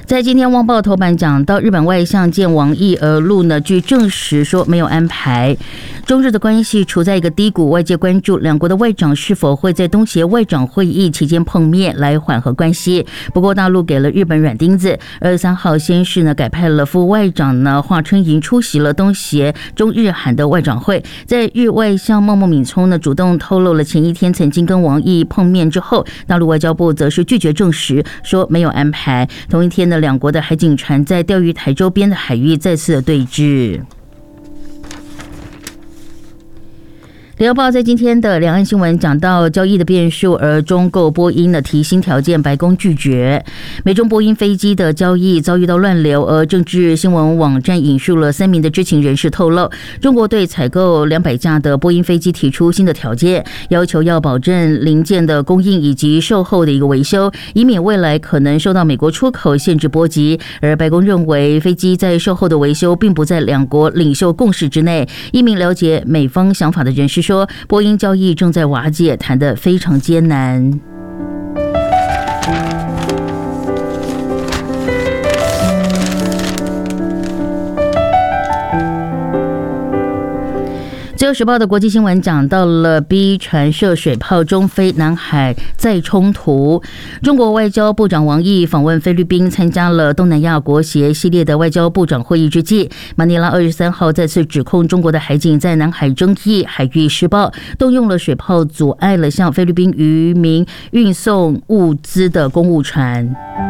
在今天《旺报》头版讲到，日本外相见王毅，而陆呢据证实说没有安排。中日的关系处在一个低谷，外界关注两国的外长是否会在东协外长会议期间碰面来缓和关系。不过大陆给了日本软钉子，23号先是呢改派了副外长呢华春莹出席了东协中日韩的外长会。在日外相茂木敏充呢主动透露了前一天曾经跟王毅碰面之后，大陆外交部则是拒绝证实，说没有安排。同一天呢，两国的海警船在钓鱼台周边的海域再次的对峙。联合报在今天的两岸新闻讲到交易的变数，而中购波音的提新条件，白宫拒绝。美中波音飞机的交易遭遇到乱流，而政治新闻网站引述了3名的知情人士透露，中国对采购200架的波音飞机提出新的条件，要求要保证零件的供应以及售后的一个维修，以免未来可能受到美国出口限制波及。而白宫认为飞机在售后的维修并不在两国领袖共识之内。一名了解美方想法的人士说，波音交易正在瓦解，谈得非常艰难。自由时报的国际新闻讲到了 B 船射水炮，中菲南海再冲突。中国外交部长王毅访问菲律宾，参加了东南亚国协系列的外交部长会议之际，马尼拉23号再次指控中国的海警在南海争议海域施暴，动用了水炮阻碍了向菲律宾渔民运送物资的公务船。